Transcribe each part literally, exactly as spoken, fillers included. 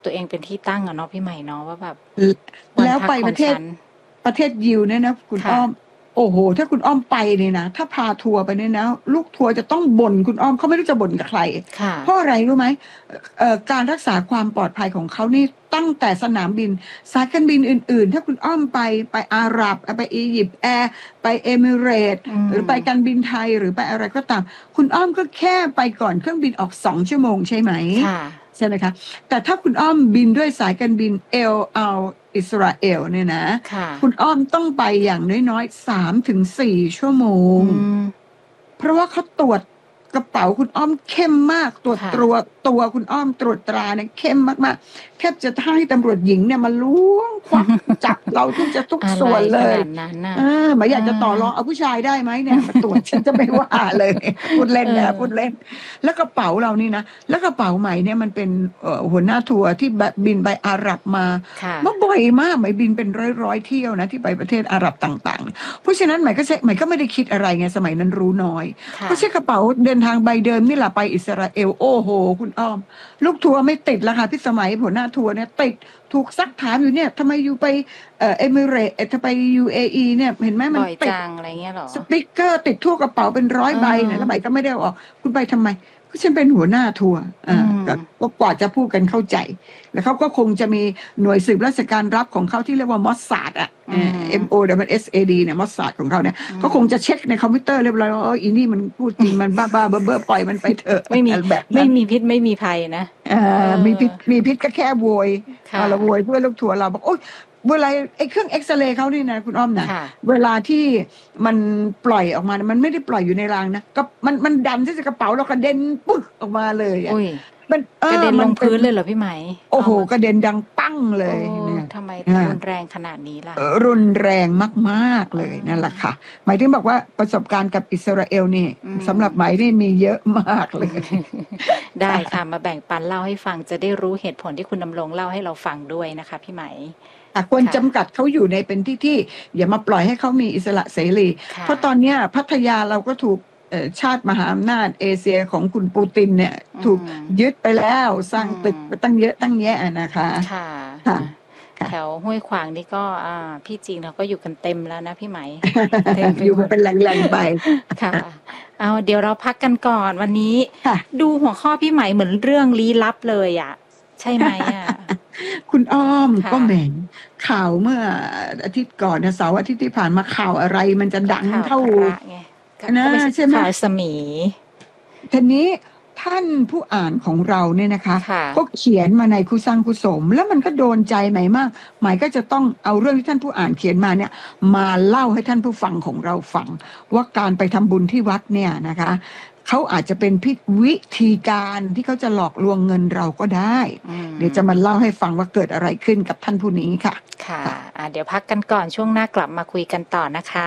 ตัวเองเป็นที่ตั้งอะเนาะพี่ใหม่เนาะว่าแบบแล้วไปประเทศประเทศยิวเนี่ยนะคุณอ้อมโอ้โหถ้าคุณอ้อมไปเนี่ยนะถ้าพาทัวร์ไปเนี่ยนะลูกทัวร์จะต้องบ่นคุณอ้อมเขาไม่รู้จะบ่นกับใครเพราะอะไรรู้ไหมเอ่อการรักษาความปลอดภัยของเขานี่ตั้งแต่สนามบินสายการบินอื่นๆถ้าคุณอ้อมไปไปอาหรับไปอียิปต์แอร์ไปเอมิเรตส์หรือไปการบินไทยหรือไปอะไรก็ตามคุณอ้อมก็แค่ไปก่อนเครื่องบินออกสองชั่วโมงใช่ไหมใช่ไหมคะแต่ถ้าคุณอ้อมบินด้วยสายการบินเอลอัลอิสราเอลเนี่ยนะคุณอ้อมต้องไปอย่างน้อยๆสามถึงสี่ชั่วโมงเพราะว่าเขาตรวจกระเป๋าคุณอ้อมเข้มมากตรวจตัวตัวคุณอ้อมตรวจตราเนี่ยเข้มมากๆแทบจะให้ตำรวจหญิงเนี่ยมาล้วงควักจับเราทุกจะทุกส่วนเลยเออหมายอยากจะต่อรองเอาผู้ชายได้ไหมเนี่ยมาตรวจฉันจะไม่ว่าเลยพูดเล่นนะพูดเล่นแล้วกระเป๋าเรานี่นะแล้วกระเป๋าใหม่เนี่ยมันเป็นหัวหน้าทัวร์ที่บินไปอาหรับมามาบ่อยมากหมายบินเป็นร้อยๆเที่ยวนะที่ไปประเทศอาหรับต่างๆเพราะฉะนั้นหมายก็ใช่หมายก็ไม่ได้คิดอะไรไงสมัยนั้นรู้น้อยเพราะใช้กระเป๋าเดินทางใบเดิมนี่แหละไปอิสราเอลโอ้โหคุณอ้อมลูกทัวร์ไม่ติดแล้วค่ะพี่สมัยหัวหน้าทัวร์เนี่ยติดถูกซักถามอยู่เนี่ยทำไมอยู่ไปเอ่อเอมิเรตส์ทำไม ยู เอ อี เนี่ยเห็นไหมมันติดอะไรเงี้ยหรอสติ๊กเกอร์ติดทั่วกระเป๋าเป็นร้อยใบเนี่ยแล้วใบก็ไม่ได้ออกคุณไปทำไมก็ฉันเป็นหัวหน้าทัวร์อ่าก็กว่าจะพูดกันเข้าใจแล้วเขาก็คงจะมีหน่วยสืบราชการรับของเขาที่เรียกว่ามอสซาดอ่ะ M O W S A D เนี่ยมอสซาดของเขาเนี่ยก็คงจะเช็คในคอมพิวเตอร์เรียบร้อยว่าอ๋ออีนี่มันพูดจริงมันบ้าๆเบ้อๆปล่อยมันไปเถอะไม่มีแบบไม่มีพิษไม่มีภัยนะอ่ามีพิษมีพิษก็แค่โวยเราโวยเพื่อลูกทัวร์เราบอกโอ๊ยเวลาไอ้เครื่องเอ็กซเรย์เขานี่นะคุณอ้อมนะเวลาที่มันปล่อยออกมามันไม่ได้ปล่อยอยู่ในรางนะก็มันมันดันที่จะกระเป๋าเรากระเด็นปึ๊กออกมาเลยอ่ะมันกระเด็นลงพื้นเลยเหรอพี่ไหมโอ้โหกระเด็นดังปั้งเลยเนี่ยทำไมรุนแรงขนาดนี้ล่ะรุนแรงมากๆเลยนั่นแหละค่ะหมายถึงบอกว่าประสบการณ์กับอิสราเอลนี่สำหรับหมายนี่มีเยอะมากเลยได้ค่ะมาแบ่งปันเล่าให้ฟังจะได้รู้เหตุผลที่คุณดำรงเล่าให้เราฟังด้วยนะคะพี่ไหมควรจำกัดเขาอยู่ในเป็นที่ที่อย่ามาปล่อยให้เขามีอิสระเสรีเพราะตอนนี้พัทยาเราก็ถูกชาติมหาอำนาจเอเชียของคุณปูตินเนี่ยถูกยึดไปแล้วสร้างตึกไปตั้งเยอะตั้งแยะนะคะค่ะแถวห้วยขวางนี่ก็พี่จีนเขาก็อยู่กันเต็มแล้วนะพี่ไหมอยู่กันเป็นแหล่งๆไปค่ะเอาเดี๋ยวเราพักกันก่อนวันนี้ดูหัวข้อพี่ไหมเหมือนเรื่องลี้ลับเลยอ่ะใช่ไหมอ่ะคุณอ้อมก็เหม็นข่าวเมื่ออาทิตย์ก่อนนะเสาร์อาทิตย์ที่ผ่านมาข่าวอะไรมันจะดังเท่านะใช่ไหมข่าวสมีทีนี้ท่านผู้อ่านของเราเนี่ยนะคะก็เขียนมาในคุซังคุสมแล้วมันก็โดนใจไหมมากหมายก็จะต้องเอาเรื่องที่ท่านผู้อ่านเขียนมาเนี่ยมาเล่าให้ท่านผู้ฟังของเราฟังว่าการไปทำบุญที่วัดเนี่ยนะคะเขาอาจจะเป็นพิวิธีการที่เขาจะหลอกลวงเงินเราก็ได้เดี๋ยวจะมาเล่าให้ฟังว่าเกิดอะไรขึ้นกับท่านผู้นี้ค่ะค่ะะเดี๋ยวพักกันก่อนช่วงหน้ากลับมาคุยกันต่อนะคะ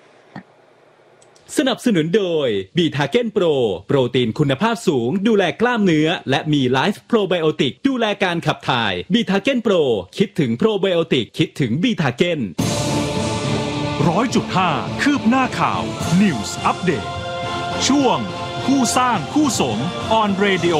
สนับสนุนโดยบีทาเก้นโปรโปรตีนคุณภาพสูงดูแลกล้ามเนื้อและมีไลฟ์โปรไบโอติกดูแลการขับถ่ายบีทาเก้นโปรคิดถึงโปรไบโอติกคิดถึงบีทาเก้นร้อยจุดห้า คืบหน้าข่าว News Update ช่วงคู่สร้างคู่สม On Radio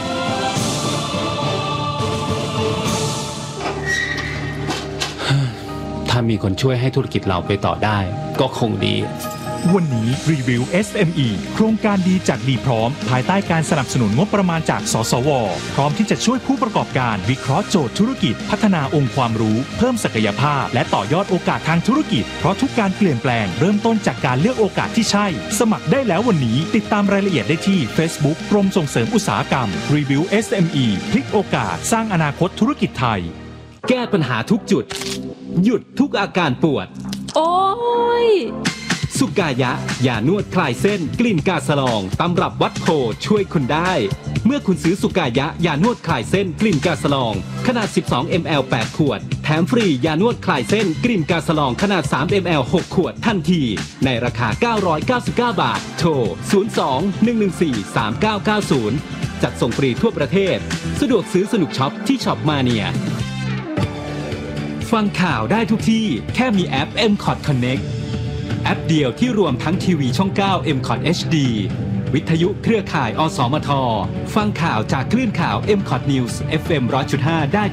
ถ้ามีคนช่วยให้ธุรกิจเราไปต่อได้ก็คงดีวันนี้รีวิว เอส เอ็ม อี โครงการดีจากดีพร้อมภายใต้การสนับสนุนงบประมาณจากสสวพร้อมที่จะช่วยผู้ประกอบการวิเคราะห์โจทย์ธุรกิจพัฒนาองค์ความรู้เพิ่มศักยภาพและต่อยอดโอกาสทางธุรกิจเพราะทุกการเปลี่ยนแปลงเริ่มต้นจากการเลือกโอกาสที่ใช่สมัครได้แล้ววันนี้ติดตามรายละเอียดได้ที่ Facebook กรมส่งเสริมอุตสาหกรรมรีวิว เอส เอ็ม อี พลิกโอกาสสร้างอนาคตธุรกิจไทยแก้ปัญหาทุกจุดหยุดทุกอาการปวดโอ้ยสุกายะยานวดคลายเส้นกลิ่นกาสลองตำรับวัดโพช่วยคุณได้เมื่อคุณซื้อสุกายะยานวดคลายเส้นกลิ่นกาสลองขนาดสิบสองมิลลิลิตร แปดขวดแถมฟรียานวดคลายเส้นกลิ่นกาสลองขนาดสามมิลลิลิตร หกขวดทันทีในราคาเก้าร้อยเก้าสิบเก้าบาทโทรศูนย์ สอง หนึ่ง หนึ่ง สี่ สาม เก้า เก้า ศูนย์จัดส่งฟรีทั่วประเทศสะดวกซื้อสนุกช็อปที่ช็อปมาเนียฟังข่าวได้ทุกที่แค่มีแอป เอ็ม คอท Connect แอปเดียวที่รวมทั้งทีวีช่อง เก้า เอ็ม คอท เอช ดีวิทยุเครือข่ายอสมทฟังข่าวจากคลื่นข่าว เอ็ม คอท News เอฟ เอ็ม หนึ่งร้อยจุดห้า ได้